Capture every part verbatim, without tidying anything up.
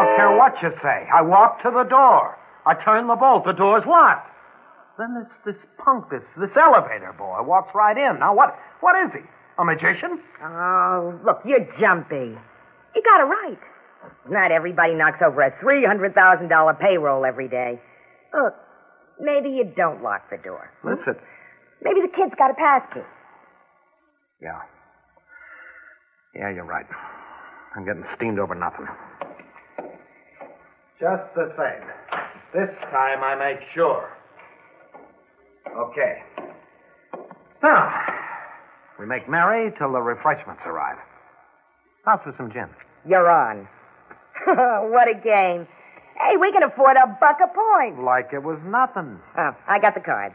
don't care what you say. I walked to the door. I turned the bolt. The door's locked. Then this this punk, this this elevator boy, walks right in. Now, what what is he? A magician? Oh, look, you're jumpy. You got it right. Not everybody knocks over a three hundred thousand dollars payroll every day. Look, maybe you don't lock the door. Listen. Maybe the kid's got a pass key. Yeah. Yeah, you're right. I'm getting steamed over nothing. Just the same. This time I make sure. Okay. Now, we make merry till the refreshments arrive. How's for some gin? You're on. What a game. Hey, we can afford a buck a point. Like it was nothing. Oh, I got the cards.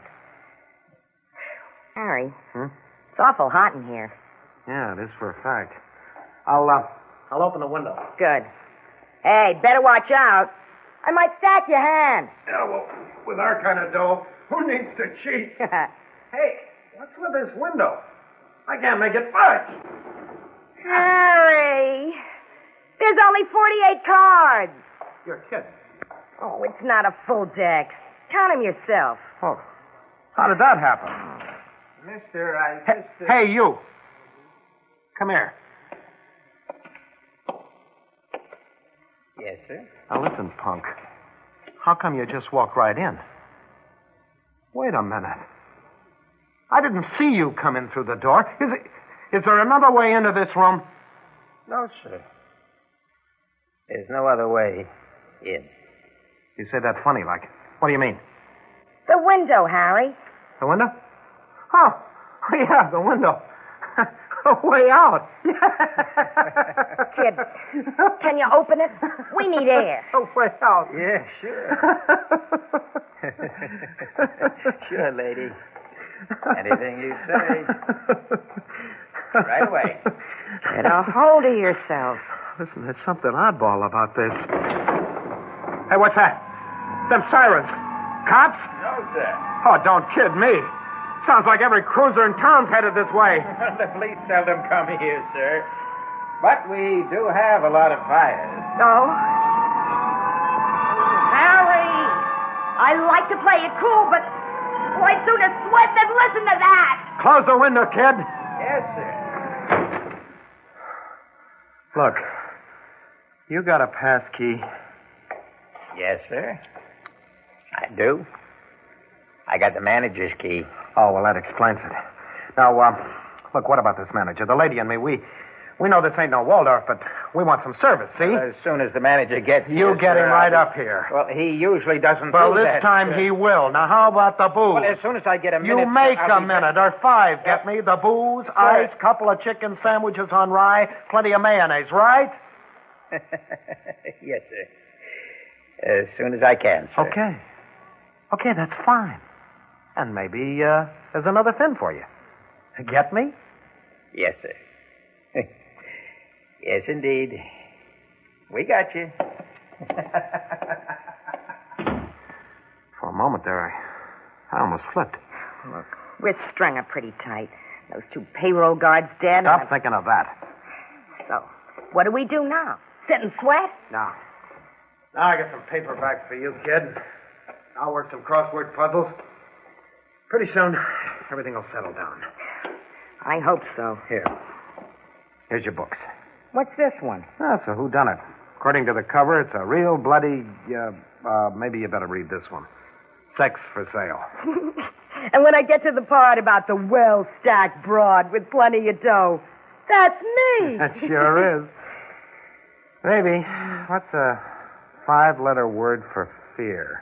Harry, Hmm? it's awful hot in here. Yeah, it is for a fact. I'll, uh, I'll open the window. Good. Hey, better watch out. I might stack your hand. Yeah, well, with our kind of dough, who needs to cheat? Hey, what's with this window? I can't make it budge. Harry, there's only forty-eight cards. You're kidding. Oh, it's not a full deck. Count them yourself. Oh, how did that happen? Mister, I Hey, just... Uh... hey, you. Come here. Yes, sir? Now, listen, punk. How come you just walked right in? Wait a minute. I didn't see you come in through the door. Is it, is there another way into this room? No, sir. There's no other way in. You say that funny like. What do you mean? The window, Harry. The window? Oh, yeah, the window. Way out. Kid, can you open it? We need air. Way out. Yeah, sure. Sure, lady. Anything you say. Right away. Get a hold of yourself. Listen, there's something oddball about this. Hey, what's that? Them sirens. Cops? No, sir. Oh, don't kid me. Sounds like every cruiser in town's headed this way. The police seldom come here, sir. But we do have a lot of fires. No? Harry! I like to play it cool, but I'd sooner sweat than listen to that. Close the window, kid. Yes, sir. Look, you got a pass key. Yes, sir. I do. I got the manager's key. Oh, well, that explains it. Now, uh, look, what about this manager? The lady and me, we we know this ain't no Waldorf, but we want some service, see? As soon as the manager gets you here, get sir, him right I'll up here. Well, he usually doesn't Well, do this that, time sir. he will. Now, how about the booze? Well, as soon as I get a minute... You make I'll a be minute back. or five, get me? The booze, ice, couple of chicken sandwiches on rye, plenty of mayonnaise, right? Yes, sir. As soon as I can, sir. Okay. Okay, that's fine. And maybe uh, there's another fin for you. Get me? Yes, sir. Yes, indeed. We got you. For a moment there, I, I almost flipped. Look, we're strung up pretty tight. Those two payroll guards dead. Stop and thinking of that. So, what do we do now? Sit and sweat? Now, now I got some paperbacks for you, kid. I'll work some crossword puzzles. Pretty soon, everything will settle down. I hope so. Here. Here's your books. What's this one? That's a whodunit. According to the cover, it's a real bloody... Uh, uh, maybe you better read this one. Sex for sale. And when I get to the part about the well-stacked broad with plenty of dough, that's me. That sure is. Maybe. What's a five-letter word for fear?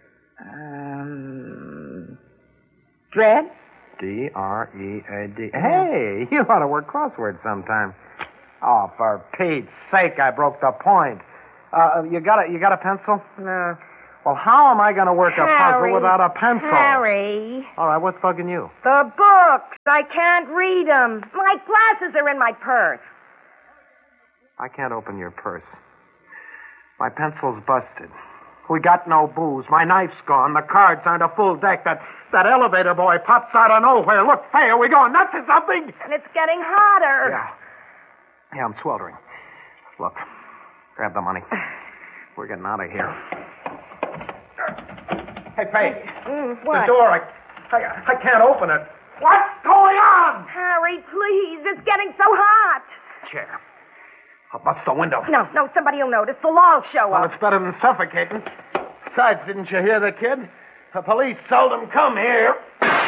Um... Dread? D R E A D. Hey, you ought to work crosswords sometime. Oh, for Pete's sake, I broke the point. Uh, you got a, you got a pencil? No. Well, how am I going to work a Harry, puzzle without a pencil? Harry. All right, what's bugging you? The books. I can't read them. My glasses are in my purse. I can't open your purse. My pencil's busted. We got no booze. My knife's gone. The cards aren't a full deck. That that elevator boy pops out of nowhere. Look, Faye, are we going nuts or something? And it's getting hotter. Yeah. Yeah, I'm sweltering. Look, grab the money. We're getting out of here. Hey, Faye. Mm, The what? door. I, I, I can't open it. What's going on? Harry, please. It's getting so hot. Chair. I'll bust the window. No, no, somebody will notice. The law will show Well, up. it's better than suffocating. Besides, didn't you hear the kid? The police seldom come here.